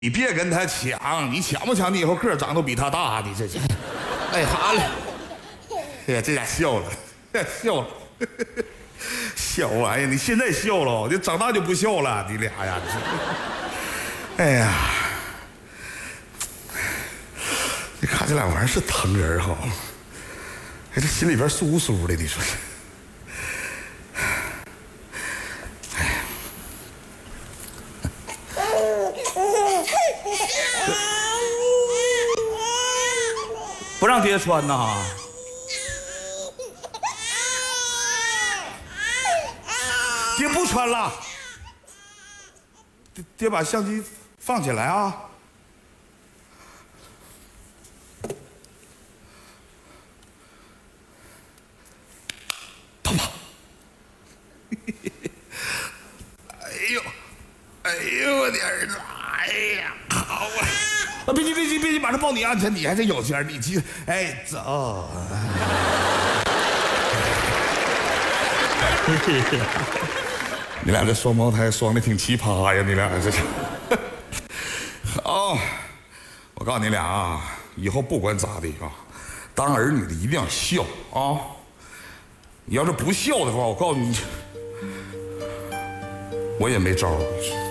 你别跟他抢，你抢不抢？你以后个长都比他大，你这。哎，好了，哎呀，这家笑了，笑了，笑啊！哎呀，你现在笑了，你长大就不笑了，你俩呀！哎呀，你看这俩玩意儿是疼人哈，哎，这心里边酥酥的，你说。不让爹穿呐！爹不穿了，爹把相机放起来啊！跑跑！哎呦，哎呦我的儿子！哎呀，好啊！别急，马上抱你啊！你还真有钱，你急，哎，走。你俩这双胞胎双的挺奇葩呀，你俩这是。好，我告诉你俩啊，以后不管咋的啊，当儿女的一定要孝啊！你要是不孝的话，我告诉你，我也没招。